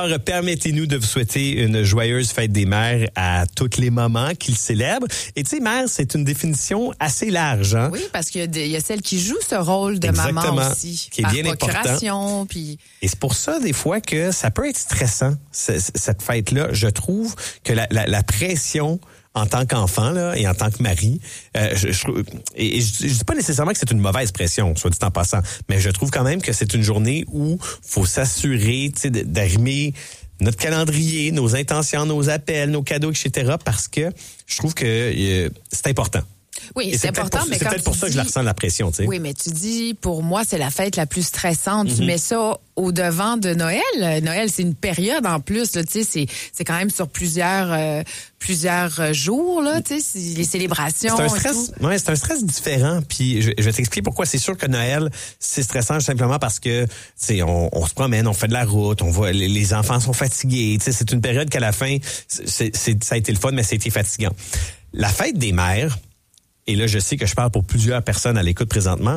Alors, permettez-nous de vous souhaiter une joyeuse fête des mères à toutes les mamans qui le célèbrent. Et tu sais, mère, c'est une définition assez large. Hein? Oui, parce qu'il y a celle qui joue ce rôle de maman aussi. Qui est bien important. Puis... Et c'est pour ça, des fois, que ça peut être stressant, cette fête-là. Je trouve que la pression en tant qu'enfant là et en tant que mari, je dis pas nécessairement que c'est une mauvaise pression, soit dit en passant, mais je trouve quand même que c'est une journée où faut s'assurer, tu sais, d'arrimer notre calendrier, nos intentions, nos appels, nos cadeaux, etc. Parce que je trouve que c'est important. Oui, c'est important, mais c'est peut-être pour ça que je la ressens la pression, tu sais. Oui, mais tu dis, pour moi, c'est la fête la plus stressante. Tu mets ça au devant de Noël. Noël, c'est une période en plus, là, tu sais, c'est quand même sur plusieurs jours, là, tu sais, les célébrations. C'est un stress, ouais, c'est un stress différent. Puis je vais t'expliquer pourquoi. C'est sûr que Noël, c'est stressant simplement parce que, tu sais, on se promène, on fait de la route, on voit les enfants sont fatigués. Tu sais, c'est une période qu'à la fin, ça a été le fun, mais ça a été fatigant. La fête des mères. Et là, je sais que je parle pour plusieurs personnes à l'écoute présentement.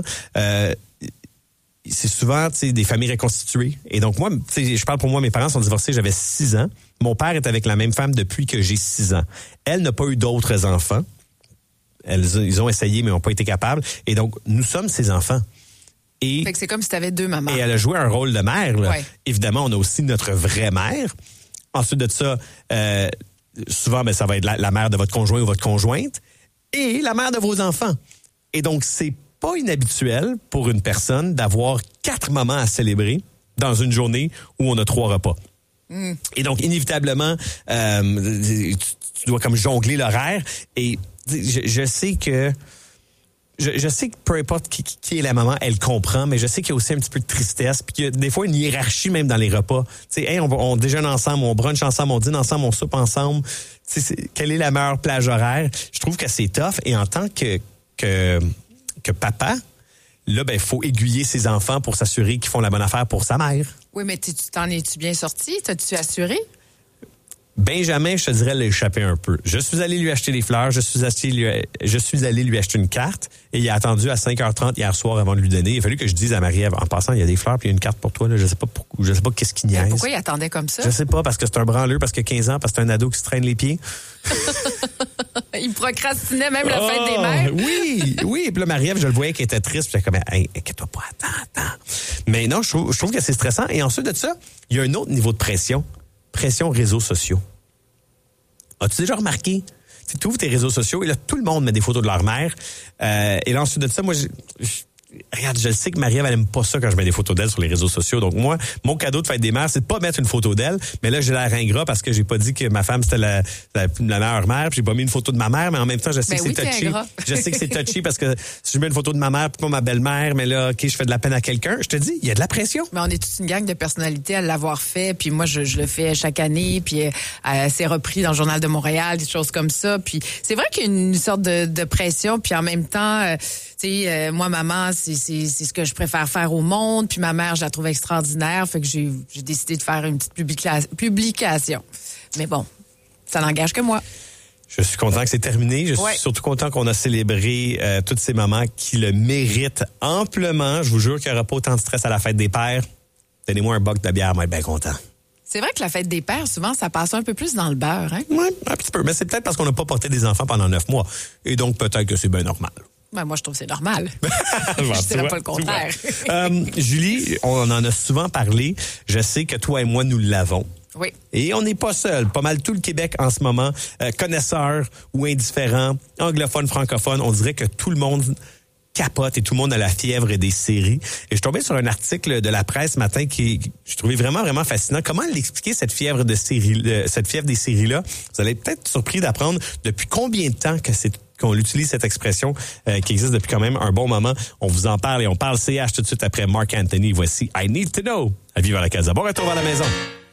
C'est souvent, tu sais, des familles reconstituées. Et donc, moi, tu sais, je parle pour moi, mes parents sont divorcés, j'avais 6 ans. Mon père est avec la même femme depuis que j'ai 6 ans. Elle n'a pas eu d'autres enfants. Ils ont essayé, mais n'ont pas été capables. Et donc, nous sommes ses enfants. Fait que c'est comme si tu avais 2 mamans. Et elle a joué un rôle de mère. Là. Ouais. Évidemment, on a aussi notre vraie mère. Ensuite de ça, souvent, ben, ça va être la mère de votre conjoint ou votre conjointe. Et la mère de vos enfants. Et donc, c'est pas inhabituel pour une personne d'avoir 4 mamans à célébrer dans une journée où on a 3 repas. Et donc, inévitablement, tu dois comme jongler l'horaire. Et je sais que peu importe qui est la maman, elle comprend, mais je sais qu'il y a aussi un petit peu de tristesse, puis qu'il y a des fois une hiérarchie même dans les repas. Tu sais, hey, on déjeune ensemble, on brunch ensemble, on dîne ensemble, on soupe ensemble. Tu sais, quelle est la meilleure plage horaire? Je trouve que c'est tough. Et en tant que papa, là, ben, faut aiguiller ses enfants pour s'assurer qu'ils font la bonne affaire pour sa mère. Oui, mais t'en es-tu bien sorti? T'as-tu assuré? Benjamin, je te dirais, l'a échappé un peu. Je suis allé lui acheter des fleurs, je suis allé lui acheter une carte et il a attendu à 5h30 hier soir avant de lui donner. Il a fallu que je dise à Marie-Ève, en passant, il y a des fleurs puis il y a une carte pour toi. Là. Je sais pas qu'est-ce qu'il niaise. Pourquoi il attendait comme ça? Je sais pas, parce que c'est un branleux, parce que 15 ans, parce que c'est un ado qui se traîne les pieds. Il procrastinait même la fête des mères. Oui. Et puis là, Marie-Ève, je le voyais qu'elle était triste. Puis j'étais comme, hey, inquiète-toi pas, attends. Mais non, je trouve que c'est stressant. Et ensuite de ça, il y a un autre niveau de pression. Pression réseaux sociaux. As-tu déjà remarqué? Tu ouvres tes réseaux sociaux et là, tout le monde met des photos de leur mère. Et là, ensuite de ça, moi, regarde, je le sais que Marie-Ève, elle aime pas ça quand je mets des photos d'elle sur les réseaux sociaux. Donc moi, mon cadeau de fête des mères, c'est de pas mettre une photo d'elle. Mais là, j'ai l'air ingrat parce que j'ai pas dit que ma femme, c'était la meilleure mère. Puis j'ai pas mis une photo de ma mère, mais en même temps, je sais que c'est touchy. Je sais que c'est touchy parce que si je mets une photo de ma mère puis pas ma belle-mère, mais là, OK, je fais de la peine à quelqu'un. Je te dis, il y a de la pression. Mais on est toute une gang de personnalités à l'avoir fait. Puis moi, je le fais chaque année. Puis c'est repris dans le Journal de Montréal, des choses comme ça. Puis c'est vrai qu'il y a une sorte de pression. Puis en même temps, moi, maman, c'est ce que je préfère faire au monde. Puis ma mère, je la trouve extraordinaire. Fait que j'ai décidé de faire une petite publication. Mais bon, ça n'engage que moi. Je suis content que c'est terminé. Je suis surtout content qu'on a célébré toutes ces mamans qui le méritent amplement. Je vous jure qu'il n'y aura pas autant de stress à la fête des pères. Donnez-moi un boc de bière, moi, être bien content. C'est vrai que la fête des pères, souvent, ça passe un peu plus dans le beurre, hein? Oui, un petit peu. Mais c'est peut-être parce qu'on n'a pas porté des enfants pendant 9 mois. Et donc, peut-être que c'est bien normal. Ben, moi, je trouve que c'est normal. Je dirais pas le contraire. Julie, on en a souvent parlé. Je sais que toi et moi, nous l'avons. Oui. Et on n'est pas seul. Pas mal tout le Québec en ce moment, connaisseurs ou indifférents, anglophones, francophones, on dirait que tout le monde capote et tout le monde a la fièvre des séries. Et je suis tombé sur un article de la presse ce matin qui je trouvais vraiment, vraiment fascinant. Comment l'expliquer, cette fièvre des séries-là? Vous allez peut être surpris d'apprendre depuis combien de temps qu'on utilise cette expression qui existe depuis quand même un bon moment. On vous en parle et on parle CH tout de suite après Marc Anthony. Voici I Need to Know à Vivre à la Casa. Bon retour à la maison.